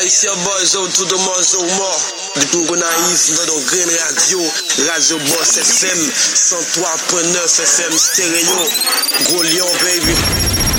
it's your boy Zo to the more, Zo more. Du tout qu'on arrive dans Green Radio, Radio Boss FM, 103.9 FM stéréo. Gros Lyon, baby.